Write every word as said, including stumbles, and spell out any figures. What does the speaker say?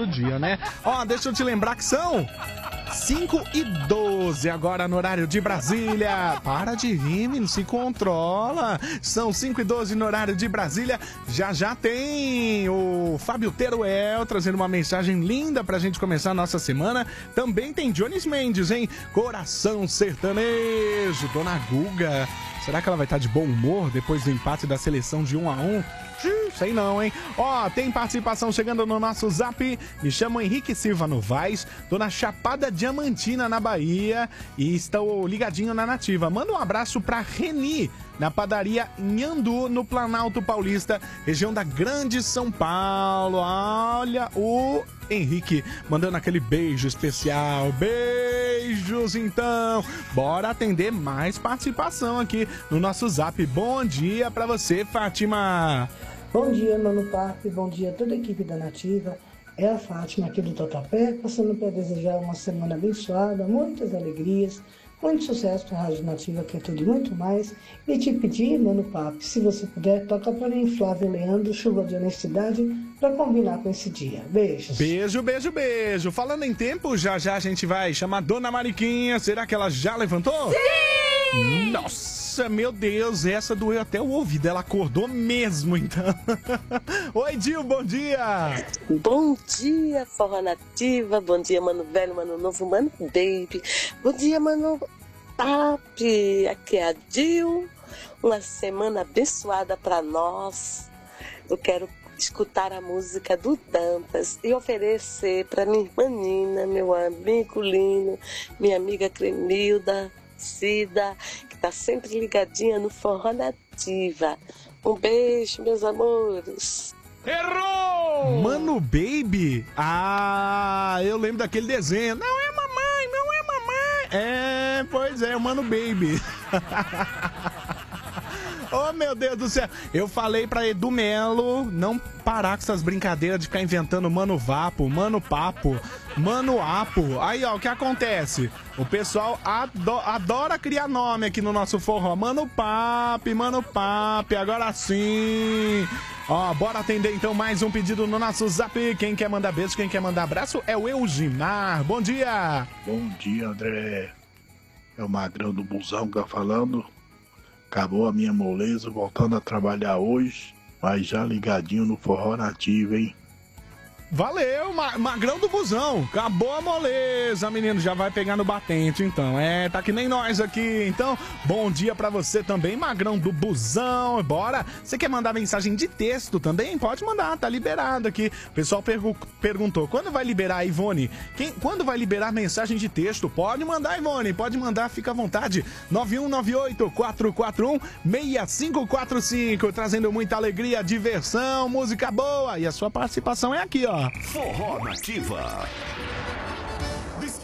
do dia, né? Ó, deixa eu te lembrar que são cinco e doze agora no horário de Brasília. Para de rir, menino, se controla. São cinco e doze no horário de Brasília. Já já tem o Fábio Teruel trazendo uma mensagem linda pra gente começar a nossa semana. Também tem Jones Mendes, hein? Coração Sertanejo. Dona Guga, será que ela vai estar de bom humor depois do empate da seleção de um a um? Sei não, hein? Ó, tem participação chegando no nosso zap. Me chamo Henrique Silva Novaes, tô na Chapada Diamantina, na Bahia, e estou ligadinho na Nativa. Manda um abraço pra Reni, na padaria Nhandu, no Planalto Paulista, região da Grande São Paulo. Olha o Henrique mandando aquele beijo especial. Beijos, então. Bora atender mais participação aqui no nosso zap. Bom dia pra você, Fátima. Bom dia, Mano Papo, bom dia a toda a equipe da Nativa. É a Fátima aqui do Tatuapé, passando para desejar uma semana abençoada, muitas alegrias, muito sucesso para a Rádio Nativa, que é tudo e muito mais. E te pedir, Mano Papo, se você puder, toca para mim Flávio Leandro, Chuva de Honestidade, para combinar com esse dia. Beijos. Beijo, beijo, beijo. Falando em tempo, já já a gente vai chamar a Dona Mariquinha. Será que ela já levantou? Sim! Nossa, meu Deus, essa doeu até o ouvido. Ela acordou mesmo, então. Oi, Dil, bom dia. Bom dia, Forró Nativa. Bom dia, Mano Velho, Mano Novo, Mano Baby. Bom dia, Mano Papi. Aqui é a Dil. Uma semana abençoada para nós. Eu quero escutar a música do Dantas e oferecer para minha irmã Nina, meu amigo Lino, minha amiga Cremilda, Cida, que tá sempre ligadinha no Forró Nativa. Um beijo, meus amores. Errou! Mano Baby? Ah, eu lembro daquele desenho. Não é mamãe, não é mamãe. É, pois é, o Mano Baby. Oh, meu Deus do céu. Eu falei pra Edu Melo não parar com essas brincadeiras de ficar inventando Mano Vapo, Mano Papo, Mano Apo. Aí, ó, o que acontece? O pessoal ado- adora criar nome aqui no nosso forró. Mano Papi, Mano Papi, agora sim. Ó, bora atender então mais um pedido no nosso zap. Quem quer mandar beijo, quem quer mandar abraço é o Eugimar. Bom dia. Bom dia, André. É o Magrão do Busão que tá falando. Acabou a minha moleza, voltando a trabalhar hoje, mas já ligadinho no Forró Nativo, hein? Valeu, ma Magrão do Busão. Acabou a moleza, menino. Já vai pegar no batente, então. É, tá que nem nós aqui. Então, bom dia pra você também, Magrão do Busão. Bora. Você quer mandar mensagem de texto também? Pode mandar, tá liberado aqui. O pessoal pergu perguntou, quando vai liberar, Ivone? Quem, quando vai liberar mensagem de texto? Pode mandar, Ivone. Pode mandar, fica à vontade. nove um nove oito, quatro quatro um, seis cinco quatro cinco. Trazendo muita alegria, diversão, música boa. E a sua participação é aqui, ó. Forró Nativa.